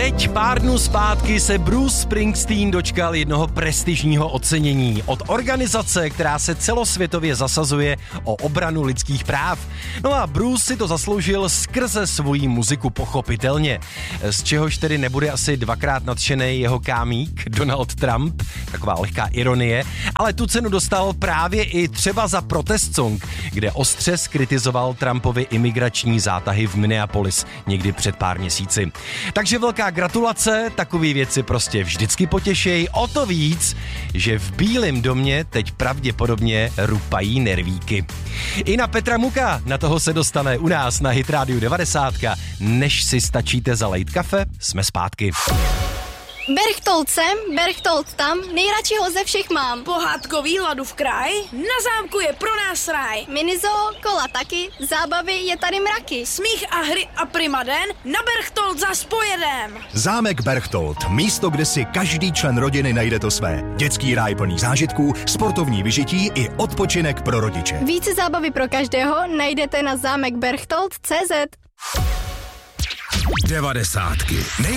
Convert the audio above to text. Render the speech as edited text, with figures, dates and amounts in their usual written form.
Teď pár dnů zpátky se Bruce Springsteen dočkal jednoho prestižního ocenění od organizace, která se celosvětově zasazuje o obranu lidských práv. No a Bruce si to zasloužil skrze svoji muziku pochopitelně, z čehož tedy nebude asi dvakrát nadšený jeho kámík Donald Trump, taková lehká ironie, ale tu cenu dostal právě i třeba za protest song, kde ostře skritizoval Trumpovi imigrační zátahy v Minneapolis někdy před pár měsíci. Takže velká gratulace, takové věci prostě vždycky potěšej, o to víc, že v Bílém domě teď pravděpodobně rupají nervíky. I na Petra Muka, na toho se dostane u nás na Hit Radio 90. Než si stačíte zalejt kafe, jsme zpátky. Berchtold sem, Berchtold tam, nejradši ho ze všech mám. Pohádkový hladu v kraj, na zámku je pro nás ráj. Minizoo, kola taky, zábavy je tady mraky. Smích a hry a primaden, na Berchtold zas pojedem. Zámek Berchtold, místo, kde si každý člen rodiny najde to své. Dětský ráj plný zážitků, sportovní vyžití i odpočinek pro rodiče. Více zábavy pro každého najdete na zámekberchtold.cz. 90.